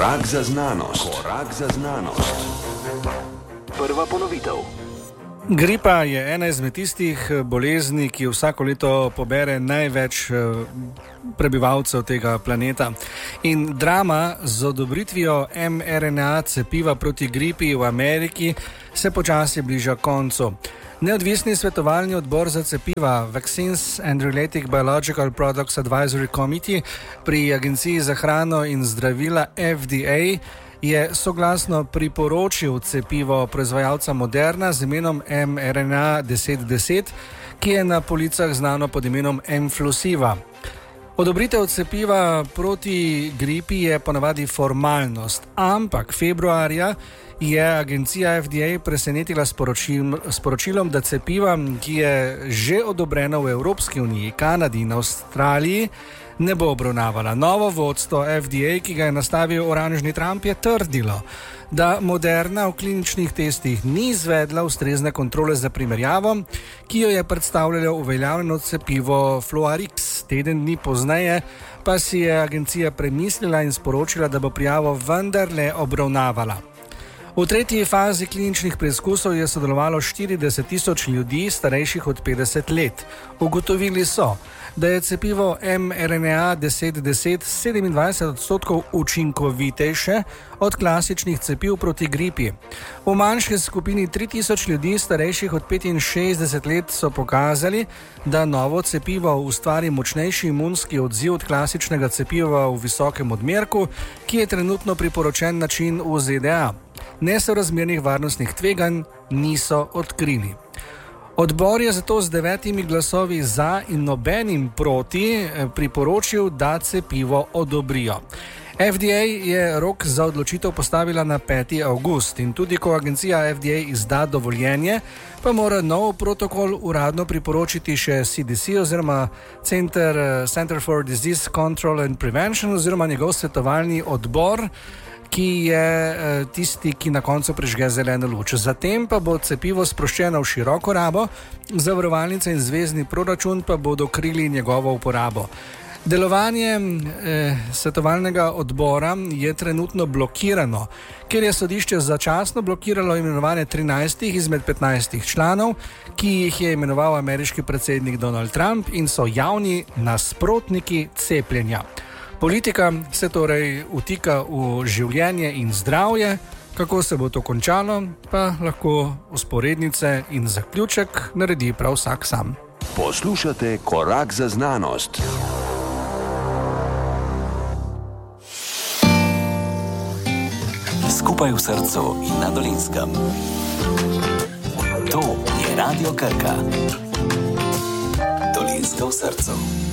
Korak za znanost. Korak za znanost. Prva ponovitev. Gripa je ena izmed tistih bolezni, ki vsako leto pobere največ prebivalcev tega planeta. In drama z odobritvijo mRNA cepiva proti gripi v Ameriki se počasi bliža koncu. Neodvisni svetovalni odbor za cepiva Vaccines and Related Biological Products Advisory Committee pri Agenciji za hrano in zdravila FDA je soglasno priporočil cepivo proizvajalca Moderna z imenom mRNA 1010, ki je na policah znano pod imenom mFlusiva. Odobritev cepiva proti gripi je ponavadi formalnost, ampak februarja je agencija FDA presenetila sporočilom, da cepiva, ki je že odobrena v Evropski uniji, Kanadi in Avstraliji, ne bo obravnavala. Novo vodstvo FDA, ki ga je nastavil oranžni Trump, je trdilo, da Moderna v kliničnih testih ni izvedla ustrezne kontrole za primerjavo, ki jo je predstavljalo uveljavljeno cepivo Fluarix. Teden dni pozneje pa si je agencija premislila in sporočila, da bo prijavo vendarle obravnavala. V tretji fazi kliničnih preizkusov je sodelovalo 40.000 ljudi, starejših od 50 let. Ugotovili so, da je cepivo mRNA 1010 27% učinkovitejše od klasičnih cepiv proti gripi. V manjši skupini 3.000 ljudi, starejših od 65 let, so pokazali, da novo cepivo ustvari močnejši imunski odziv od klasičnega cepiva v visokem odmerku, ki je trenutno priporočen način v ZDA. Nesorazmernih varnostnih tveganj niso odkrili. Odbor je zato z 9 glasovi za in nobenim proti priporočil, da cepivo odobrijo. FDA je rok za odločitev postavila na 5. avgust in tudi ko agencija FDA izda dovoljenje, pa mora nov protokol uradno priporočiti še CDC oziroma Center for Disease Control and Prevention oziroma njegov svetovalni odbor, ki je tisti, ki na koncu prižge zeleno luč. Zatem pa bo cepivo sproščeno v široko rabo, zavarovalnice in zvezni proračun pa bodo krili njegovo uporabo. Delovanje svetovalnega odbora je trenutno blokirano, ker je sodišče začasno blokiralo imenovanje 13 izmed 15 članov, ki jih je imenoval ameriški predsednik Donald Trump in so javni nasprotniki cepljenja. Politika se torej vtika v življenje in zdravje. Kako se bo to končalo, pa lahko vzporednice in zaključek naredi prav vsak sam. Poslušate Korak za znanost. Skupaj v srcu in na Dolenjskem. To je Radio Krka. Dolenjska v srcu.